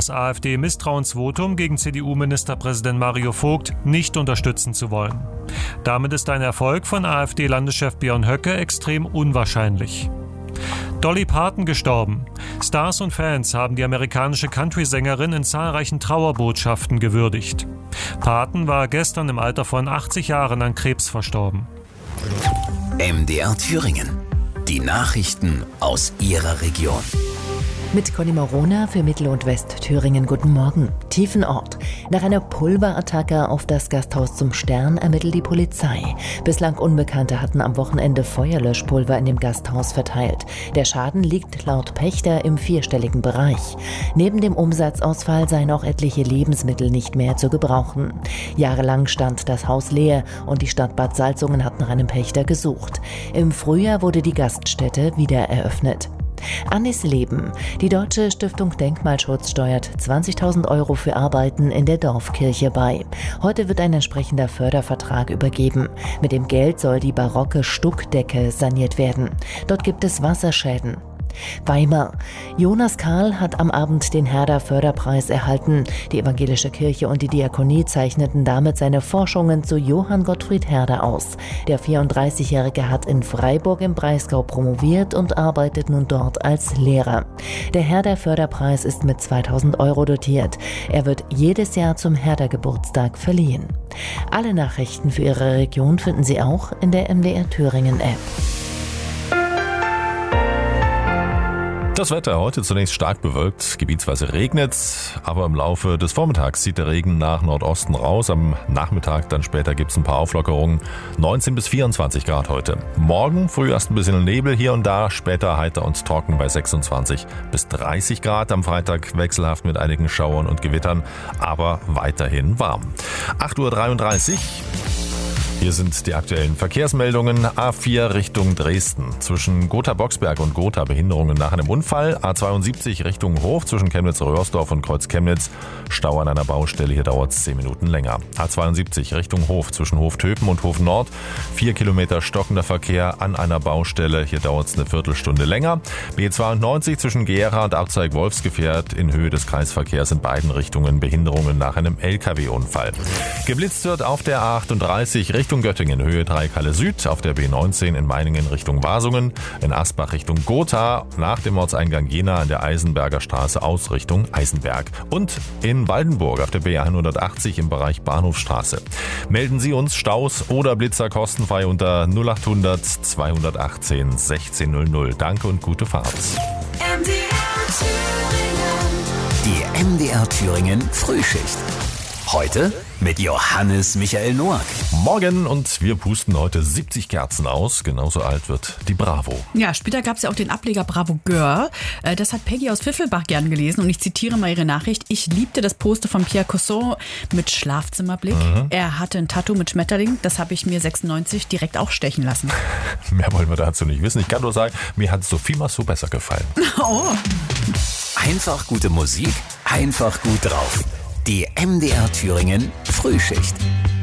das AfD-Misstrauensvotum gegen CDU-Ministerpräsident Mario Vogt nicht unterstützen zu wollen. Damit ist ein Erfolg von AfD-Landeschef Björn Höcke extrem unwahrscheinlich. Dolly Parton gestorben. Stars und Fans haben die amerikanische Country-Sängerin in zahlreichen Trauerbotschaften gewürdigt. Parton war gestern im Alter von 80 Jahren an Krebs verstorben. MDR Thüringen. Die Nachrichten aus Ihrer Region. Mit Conny Morona für Mittel- und Westthüringen. Guten Morgen. Tiefenort. Nach einer Pulverattacke auf das Gasthaus zum Stern ermittelt die Polizei. Bislang Unbekannte hatten am Wochenende Feuerlöschpulver in dem Gasthaus verteilt. Der Schaden liegt laut Pächter im vierstelligen Bereich. Neben dem Umsatzausfall seien auch etliche Lebensmittel nicht mehr zu gebrauchen. Jahrelang stand das Haus leer und die Stadt Bad Salzungen hat nach einem Pächter gesucht. Im Frühjahr wurde die Gaststätte wieder eröffnet. Annis Leben. Die Deutsche Stiftung Denkmalschutz steuert 20.000 € für Arbeiten in der Dorfkirche bei. Heute wird ein entsprechender Fördervertrag übergeben. Mit dem Geld soll die barocke Stuckdecke saniert werden. Dort gibt es Wasserschäden. Weimar. Jonas Karl hat am Abend den Herder-Förderpreis erhalten. Die Evangelische Kirche und die Diakonie zeichneten damit seine Forschungen zu Johann Gottfried Herder aus. Der 34-Jährige hat in Freiburg im Breisgau promoviert und arbeitet nun dort als Lehrer. Der Herder-Förderpreis ist mit 2.000 € dotiert. Er wird jedes Jahr zum Herder-Geburtstag verliehen. Alle Nachrichten für Ihre Region finden Sie auch in der MDR Thüringen App. Das Wetter heute zunächst stark bewölkt, gebietsweise regnet, aber im Laufe des Vormittags zieht der Regen nach Nordosten raus. Am Nachmittag dann später gibt es ein paar Auflockerungen. 19 bis 24 Grad heute. Morgen früh erst ein bisschen Nebel hier und da, später heiter und trocken bei 26 bis 30 Grad. Am Freitag wechselhaft mit einigen Schauern und Gewittern, aber weiterhin warm. 8.33 Uhr. Hier sind die aktuellen Verkehrsmeldungen. A4 Richtung Dresden. Zwischen Gotha-Boxberg und Gotha Behinderungen nach einem Unfall. A72 Richtung Hof zwischen Chemnitz-Röhrsdorf und Kreuz-Chemnitz. Stau an einer Baustelle, hier dauert es 10 Minuten länger. A72 Richtung Hof zwischen Hof-Töpen und Hof-Nord. 4 Kilometer stockender Verkehr an einer Baustelle, hier dauert es eine Viertelstunde länger. B92 zwischen Gera und Abzeig-Wolfsgefährt in Höhe des Kreisverkehrs in beiden Richtungen Behinderungen nach einem LKW-Unfall. Geblitzt wird auf der A38 Richtung Göttingen, Höhe 3 Kalle Süd, auf der B19 in Meiningen Richtung Wasungen, in Asbach Richtung Gotha, nach dem Ortseingang Jena an der Eisenberger Straße aus Richtung Eisenberg und in Waldenburg auf der B180 im Bereich Bahnhofstraße. Melden Sie uns Staus oder Blitzer kostenfrei unter 0800 218 1600. Danke und gute Fahrt. Die MDR Thüringen Frühschicht. Heute mit Johannes Michael Noack. Morgen und wir pusten heute 70 Kerzen aus. Genauso alt wird die Bravo. Ja, später gab es ja auch den Ableger Bravo Girl. Das hat Peggy aus Pfiffelbach gern gelesen und ich zitiere mal ihre Nachricht. Ich liebte das Poster von Pierre Cosson mit Schlafzimmerblick. Er hatte ein Tattoo mit Schmetterling. Das habe ich mir 96 direkt auch stechen lassen. Mehr wollen wir dazu nicht wissen. Ich kann nur sagen, mir hat Sophie Massot besser gefallen. Oh. Einfach gute Musik, einfach gut drauf. Die MDR Thüringen Frühschicht.